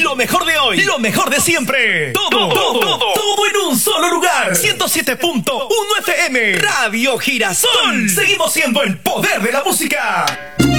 Lo mejor de hoy, lo mejor de siempre. Todo en un solo lugar. 107.1 FM. Radio Girasol. Seguimos siendo el poder de la música.